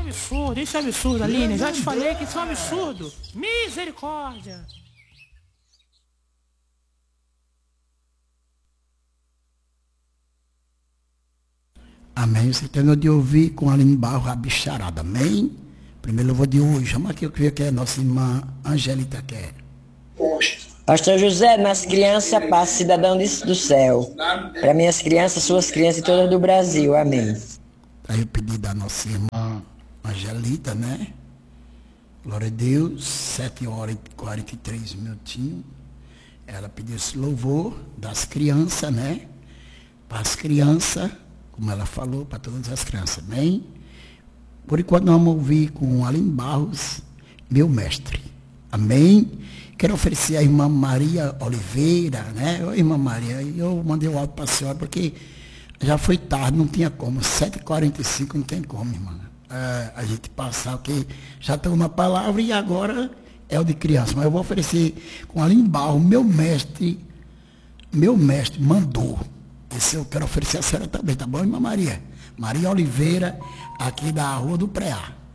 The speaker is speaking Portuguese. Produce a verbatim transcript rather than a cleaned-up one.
absurdo, isso é absurdo, Aline. Já te falei que isso é um absurdo. Misericórdia. Amém. Você terminou de ouvir com a Aline Barro a bicharada. Amém? Primeiro eu vou de hoje. Chama aqui, eu queria que a nossa irmã Angelita quer. Pastor José, nas crianças, paz, cidadão do céu. Para minhas crianças, suas crianças e todas do Brasil. Amém. Aí o pedido da nossa irmã Angelita, né? Glória a Deus, sete horas e quarenta e três minutinhos. Ela pediu esse louvor das crianças, né? Para as crianças, como ela falou, para todas as crianças, amém? Por enquanto nós vamos ouvir com Aline Barros, meu mestre, amém? Quero oferecer a irmã Maria Oliveira, né? Ô, irmã Maria, eu mandei o áudio para a senhora, porque já foi tarde, não tinha como, sete e quarenta e cinco não tem como, irmã. É, a gente passar, porque já estamos na palavra e agora é o de criança. Mas eu vou oferecer com Aline Barros, meu mestre, meu mestre mandou. Esse eu quero oferecer a senhora também, tá bom, irmã Maria? Maria Oliveira, aqui da Rua do Preá.